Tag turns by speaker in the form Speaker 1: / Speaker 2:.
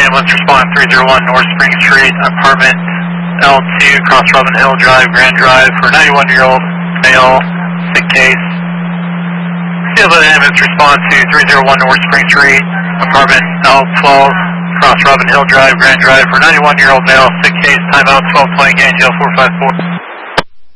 Speaker 1: ambulance respond 301 North Spring Street, apartment L2, Cross Robin Hill Drive, Grand Drive, for 91-year-old male, sick case. Field ambulance respond to 301 North Spring Street, apartment L12, Cross Robin Hill Drive, Grand Drive, for 91-year-old male, sick case, timeout 1220, Gainesville 454.